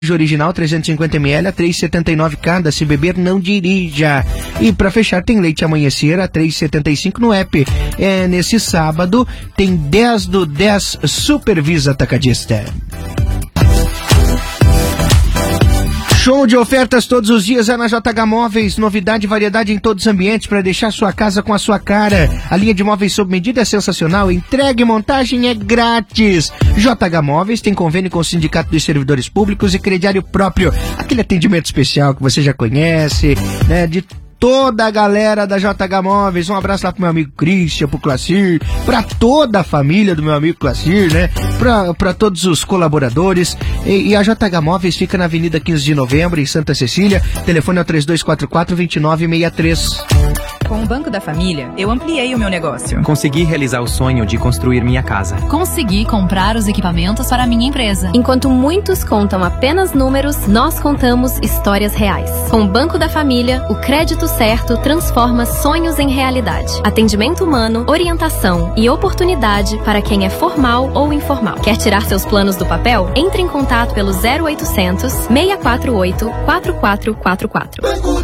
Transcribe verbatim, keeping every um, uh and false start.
original trezentos e cinquenta mililitros a três reais e setenta e nove centavos cada. Se beber, não dirija. E para fechar, tem leite amanhecer a três reais e setenta e cinco centavos no app. É, nesse sábado tem dez do dez Supervisa Atacadista. Show de ofertas todos os dias é na J H Móveis. Novidade e variedade em todos os ambientes para deixar sua casa com a sua cara. A linha de móveis sob medida é sensacional. Entrega e montagem é grátis. J H Móveis tem convênio com o Sindicato dos Servidores Públicos e crediário próprio. Aquele atendimento especial que você já conhece, né? De toda a galera da J H Móveis. Um abraço lá pro meu amigo Christian, pro Clacir, pra toda a família do meu amigo Clacir, né? Pra, pra todos os colaboradores. E, e a J H Móveis fica na Avenida quinze de Novembro, em Santa Cecília. Telefone é o três dois quatro quatro, dois nove seis três. Com o Banco da Família, eu ampliei o meu negócio. Consegui realizar o sonho de construir minha casa. Consegui comprar os equipamentos para a minha empresa. Enquanto muitos contam apenas números, nós contamos histórias reais. Com o Banco da Família, o crédito certo transforma sonhos em realidade. Atendimento humano, orientação e oportunidade para quem é formal ou informal. Quer tirar seus planos do papel? Entre em contato pelo zero oitocentos, seis quatro oito, quatro quatro quatro quatro.